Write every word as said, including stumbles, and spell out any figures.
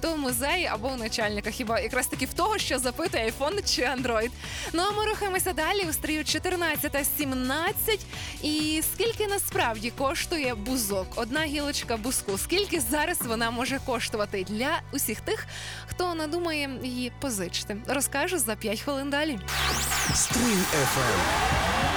то в музеї або у начальника. Хіба якраз таки в того, що запитує айфон чи Android. Ну а ми рухаємося далі. У стрію чотирнадцята сімнадцять. І скільки насправді коштує бузок? Одна гілочка бузку. Скільки зараз вона може коштувати для усіх тих, хто надумає її позичити? Розкажу за п'ять хвилин далі. Стрій еф ем.